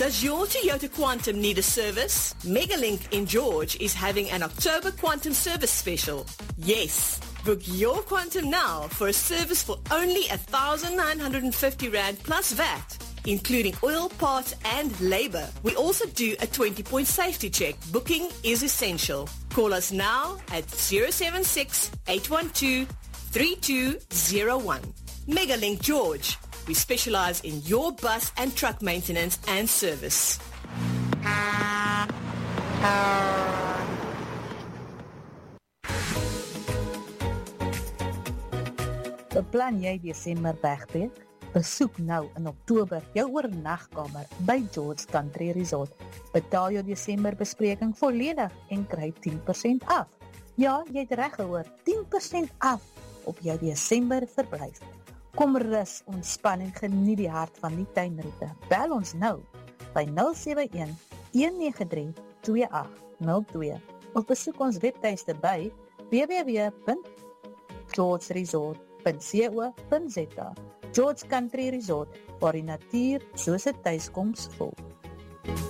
Does your Toyota Quantum need a service? Megalink in George is having an October Quantum service special. Yes, book your Quantum now for a service for only 1,950 Rand plus VAT, including oil, parts and labor. We also do a 20-point safety check. Booking is essential. Call us now at 076-812-3201. Megalink George. We specialize in your bus and truck maintenance and service. Beplan jy Desember wegbreek? Besoek nou in Oktober jou oornagkamer by George Country Resort. Betaal jou Desember bespreking volledig en kry 10% af. Ja, jy het reg gehoor, 10% af op jou Desember verblyf. Kom rus, ontspan en geniet die hart van die tuinroete. Bel ons nou by 071-193-2802 of besoek ons webtuiste by www.georgeresort.co.za. George Country Resort, waar die natuur soos 'n tuiskoms voel.